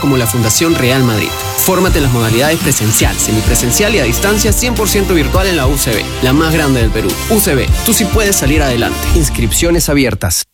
como la Fundación Real Madrid. Fórmate en las modalidades presencial, semipresencial y a distancia 100% virtual en la UCB, la más grande del Perú. UCB, tú sí puedes salir adelante. Inscripciones abiertas.